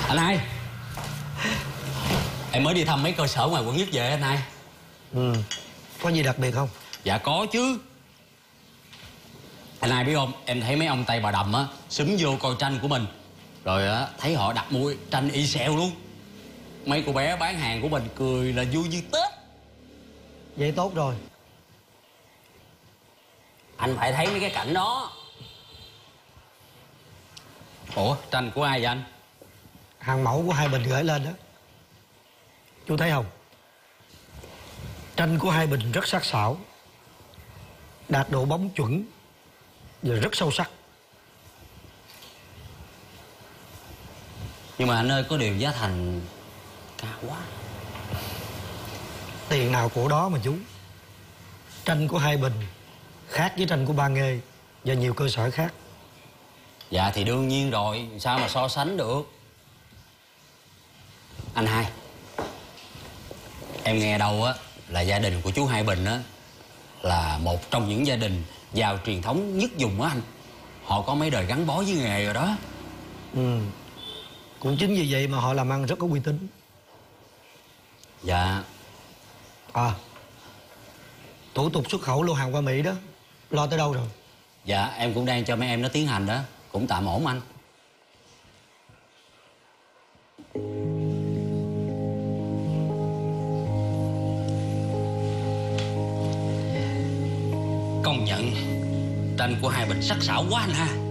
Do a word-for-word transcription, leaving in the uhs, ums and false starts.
Anh hai, em mới đi thăm mấy cơ sở ngoài quận nhất về anh hai. Ừ. Có gì đặc biệt không? Dạ có chứ. Anh hai biết không, em thấy mấy ông Tây Bà Đầm á xúm vô coi tranh của mình, rồi á thấy họ đặt mua tranh y xèo luôn. Mấy cô bé bán hàng của mình cười là vui như Tết. Vậy tốt rồi. Anh phải thấy mấy cái cảnh đó. Ủa, tranh của ai vậy anh? Hàng mẫu của Hai Bình gửi lên đó. Chú thấy không? Tranh của Hai Bình rất sắc sảo, đạt độ bóng chuẩn và rất sâu sắc. Nhưng mà anh ơi, có điều giá thành cao quá. Tiền nào của đó mà chú. Tranh của Hai Bình khác với tranh của Ba Nghê và nhiều cơ sở khác. Dạ thì đương nhiên rồi, sao mà so sánh được. Anh hai, em nghe đâu á là gia đình của chú Hai Bình á là một trong những gia đình giàu truyền thống nhất vùng á anh. Họ có mấy đời gắn bó với nghề rồi đó. Ừ. Cũng chính vì vậy mà họ làm ăn rất có uy tín. Dạ. À, thủ tục xuất khẩu lô hàng qua Mỹ đó lo tới đâu rồi? Dạ em cũng đang cho mấy em nó tiến hành đó. Cũng tạm ổn anh. Công nhận tranh của Hai Bình sắc sảo quá anh ha.